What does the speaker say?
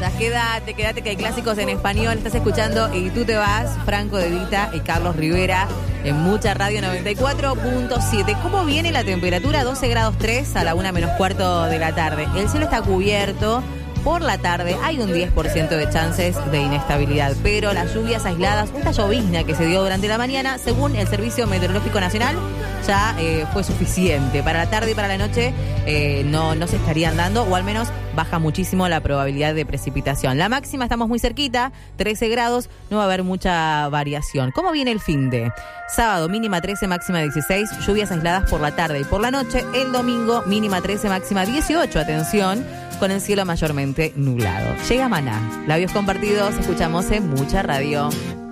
vayas, quédate que hay clásicos en español. Estás escuchando Y tú te vas, Franco De Vita y Carlos Rivera en Mucha Radio 94.7. ¿Cómo viene la temperatura? 12 grados 3 a la 1:15 de la tarde. El cielo está cubierto. Por la tarde hay un 10% de chances de inestabilidad, pero las lluvias aisladas, esta llovizna que se dio durante la mañana, según el Servicio Meteorológico Nacional, ya fue suficiente. Para la tarde y para la noche no se estarían dando, o al menos baja muchísimo la probabilidad de precipitación. La máxima estamos muy cerquita, 13 grados, no va a haber mucha variación. ¿Cómo viene el finde? Sábado, mínima 13, máxima 16, lluvias aisladas por la tarde y por la noche. El domingo, mínima 13, máxima 18, atención, con el cielo mayormente nublado. Llega Maná. Labios compartidos, escuchamos en Mucha Radio.